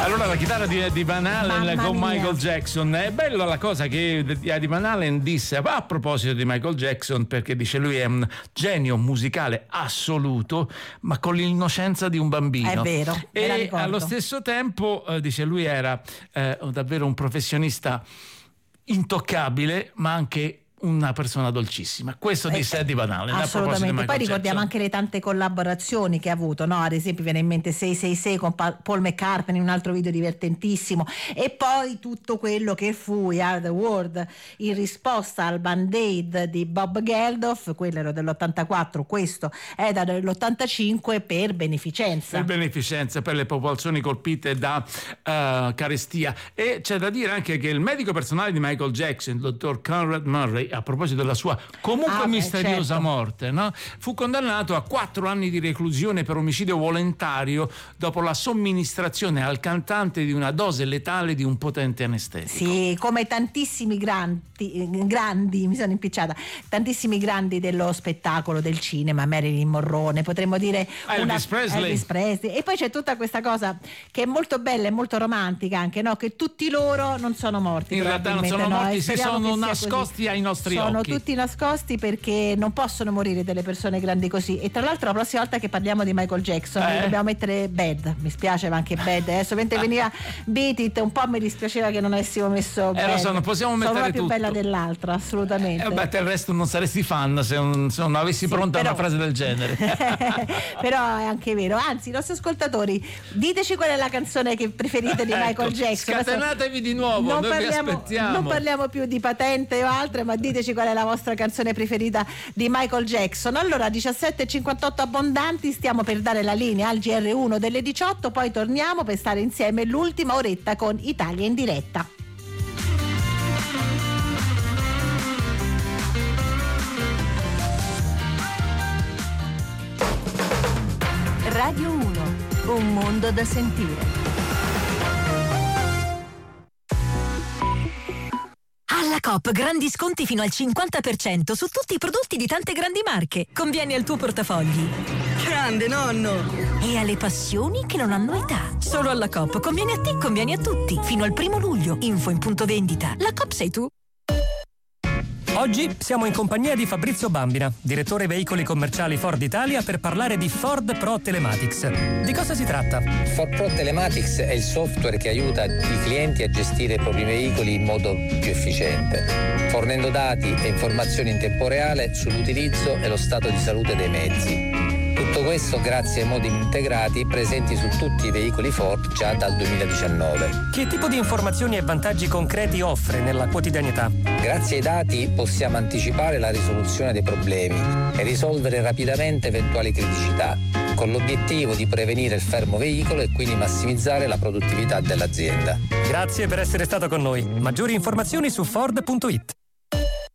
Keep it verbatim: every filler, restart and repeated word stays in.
Allora la chitarra di Eddie Van Halen Mamma con mia. Michael Jackson. È bella la cosa che Eddie Van Halen disse a proposito di Michael Jackson, perché dice lui è un genio musicale assoluto ma con l'innocenza di un bambino. È vero, me la e ricordo. allo stesso tempo eh, dice lui era eh, davvero un professionista intoccabile ma anche una persona dolcissima. Questo disse Eh, Eddie Van Halen. assolutamente. Poi ricordiamo anche le tante collaborazioni che ha avuto, no? Ad esempio viene in mente sei sei sei con Pa- Paul McCartney, un altro video divertentissimo, e poi tutto quello che fu We Are the World in risposta al Band-Aid di Bob Geldof, quello era dell'ottantaquattro, questo è dell'ottantacinque, per beneficenza. Per beneficenza per le popolazioni colpite da uh, carestia. E c'è da dire anche che il medico personale di Michael Jackson, il dottor Conrad Murray, a proposito della sua comunque Ah, beh, misteriosa certo. morte, no? Fu condannato a quattro anni di reclusione per omicidio volontario dopo la somministrazione al cantante di una dose letale di un potente anestetico. Sì, come tantissimi grandi, grandi, mi sono impicciata, tantissimi grandi dello spettacolo, del cinema, Marilyn Monroe, ne potremmo dire Elvis una, Presley. Elvis Presley. E poi c'è tutta questa cosa che è molto bella e molto romantica anche, no? Che tutti loro non sono morti. In realtà non sono no? morti, E si speriamo sono che sia nascosti così. ai nostri Sono occhi. tutti nascosti perché non possono morire delle persone grandi così. E tra l'altro la prossima volta che parliamo di Michael Jackson Eh? dobbiamo mettere Bad, mi spiace ma anche Bad, adesso mentre veniva Beat It un po' mi dispiaceva che non avessimo messo Eh, lo Bad. so, non possiamo Sono mettere una più tutto. bella dell'altra, assolutamente. Eh, beh, del resto non saresti fan se non, se non avessi Sì, pronta però- una frase del genere. Però è anche vero. Anzi, i nostri ascoltatori, diteci qual è la canzone che preferite di Ecco, Michael Jackson. scatenatevi di nuovo, non noi vi parliamo, aspettiamo. non parliamo più di patente o altre, ma diteci qual è la vostra canzone preferita di Michael Jackson. Allora, diciassette e cinquantotto abbondanti, stiamo per dare la linea al G R uno delle diciotto, poi torniamo per stare insieme l'ultima oretta con Italia in diretta. Radio uno, un mondo da sentire. Alla Coop grandi sconti fino al cinquanta per cento su tutti i prodotti di tante grandi marche. Convieni al tuo portafogli. Grande nonno! E alle passioni che non hanno età. Solo alla Coop conviene a te, conviene a tutti. Fino al primo luglio. Info in punto vendita. La Coop sei tu. Oggi siamo in compagnia di Fabrizio Bambina, direttore veicoli commerciali Ford Italia, per parlare di Ford Pro Telematics. Di cosa si tratta? Ford Pro Telematics è il software che aiuta i clienti a gestire i propri veicoli in modo più efficiente, fornendo dati e informazioni in tempo reale sull'utilizzo e lo stato di salute dei mezzi. Tutto questo grazie ai modem integrati presenti su tutti i veicoli Ford già dal duemiladiciannove. Che tipo di informazioni e vantaggi concreti offre nella quotidianità? Grazie ai dati possiamo anticipare la risoluzione dei problemi e risolvere rapidamente eventuali criticità, con l'obiettivo di prevenire il fermo veicolo e quindi massimizzare la produttività dell'azienda. Grazie per essere stato con noi. Maggiori informazioni su Ford punto it.